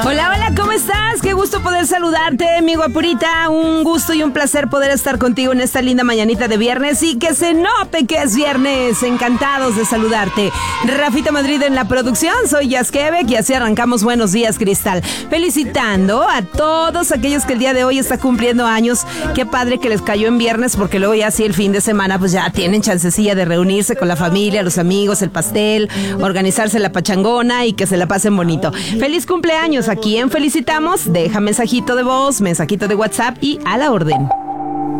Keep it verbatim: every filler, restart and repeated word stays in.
Hola, hola, ¿cómo estás? Qué gusto poder saludarte, mi guapurita. Un gusto y un placer poder estar contigo en esta linda mañanita de viernes y que se note que es viernes. Encantados de saludarte. Rafita Madrid en la producción, soy Jazz Quebec y así arrancamos Buenos Días, Cristal. Felicitando a todos aquellos que el día de hoy está cumpliendo años. Qué padre que les cayó en viernes porque luego ya así el fin de semana pues ya tienen chancecilla de reunirse con la familia, los amigos, el pastel, organizarse la pachangona y que se la pasen bonito. Feliz cumpleaños. ¿A quién felicitamos? Deja mensajito de voz, mensajito de WhatsApp y a la orden.